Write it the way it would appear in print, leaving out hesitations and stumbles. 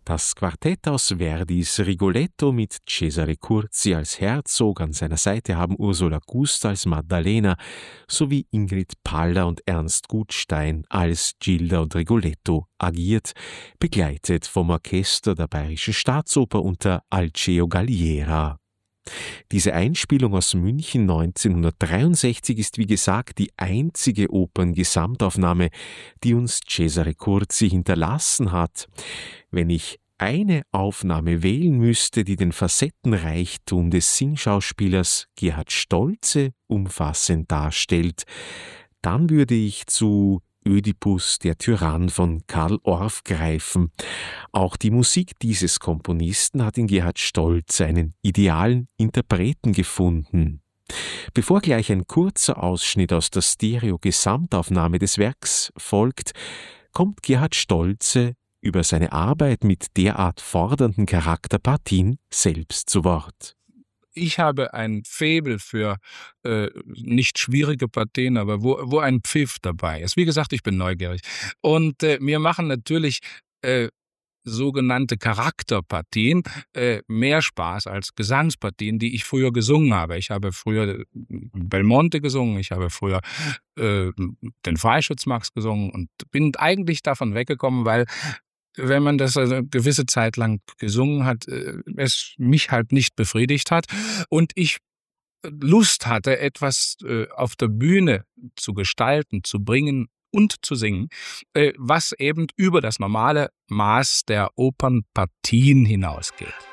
Das Quartett aus Verdis Rigoletto mit Cesare Curzi als Herzog, an seiner Seite haben Ursula Gust als Maddalena sowie Ingrid Paller und Ernst Gutstein als Gilda und Rigoletto agiert, begleitet vom Orchester der Bayerischen Staatsoper unter Alceo Galliera. Diese Einspielung aus München 1963 ist wie gesagt die einzige Operngesamtaufnahme, die uns Cesare Curzi hinterlassen hat. Wenn ich eine Aufnahme wählen müsste, die den Facettenreichtum des Singschauspielers Gerhard Stolze umfassend darstellt, dann würde ich zu Ödipus, der Tyrann von Karl Orff greifen. Auch die Musik dieses Komponisten hat in Gerhard Stolze einen idealen Interpreten gefunden. Bevor gleich ein kurzer Ausschnitt aus der Stereo-Gesamtaufnahme des Werks folgt, kommt Gerhard Stolze über seine Arbeit mit derart fordernden Charakterpartien selbst zu Wort. Ich habe ein Faible für nicht schwierige Partien, aber wo ein Pfiff dabei ist. Wie gesagt, ich bin neugierig. Und mir machen natürlich sogenannte Charakterpartien mehr Spaß als Gesangspartien, die ich früher gesungen habe. Ich habe früher Belmonte gesungen, ich habe früher den Freischütz-Max gesungen und bin eigentlich davon weggekommen, weil wenn man das also eine gewisse Zeit lang gesungen hat, es mich halt nicht befriedigt hat und ich Lust hatte, etwas auf der Bühne zu gestalten, zu bringen und zu singen, was eben über das normale Maß der Opernpartien hinausgeht.